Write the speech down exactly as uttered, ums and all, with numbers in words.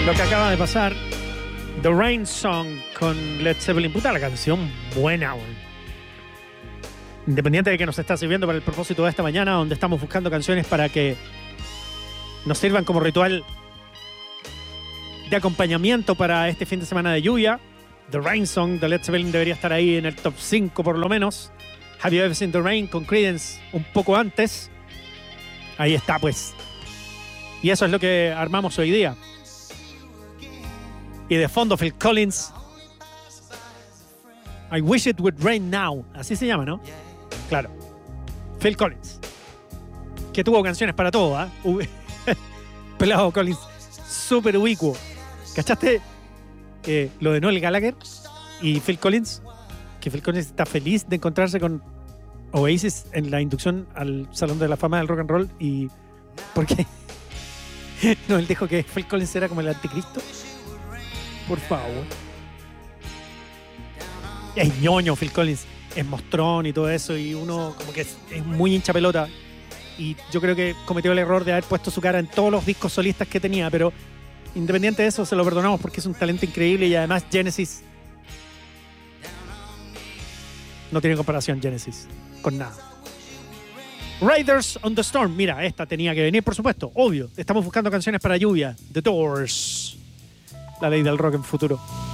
Lo que acaba de pasar, The Rain Song con Led Zeppelin. Puta, la canción buena, güey. Independiente de que nos está sirviendo para el propósito de esta mañana, donde estamos buscando canciones para que nos sirvan como ritual de acompañamiento para este fin de semana de lluvia. The Rain Song de Led Zeppelin debería estar ahí en el top cinco por lo menos. Have You Ever Seen the Rain con Creedence un poco antes. Ahí está, pues. Y eso es lo que armamos hoy día. Y de fondo Phil Collins, I Wish It Would Rain Now. Así se llama, ¿no? Claro. Phil Collins, que tuvo canciones para todo, ¿ah? ¿eh? Pelado Collins, súper ubicuo. ¿Cachaste eh, lo de Noel Gallagher y Phil Collins? Que Phil Collins está feliz de encontrarse con Oasis en la inducción al Salón de la Fama del Rock and Roll. Y porque Noel dijo que Phil Collins era como el anticristo. Por favor. Es ñoño Phil Collins, es mostrón y todo eso, y uno como que es, es muy hincha pelota. Y yo creo que cometió el error de haber puesto su cara en todos los discos solistas que tenía, pero independiente de eso se lo perdonamos porque es un talento increíble. Y además Genesis no tiene comparación, Genesis con nada. Riders on the Storm, mira, esta tenía que venir, por supuesto, obvio. Estamos buscando canciones para lluvia. The Doors, la ley del rock en futuro.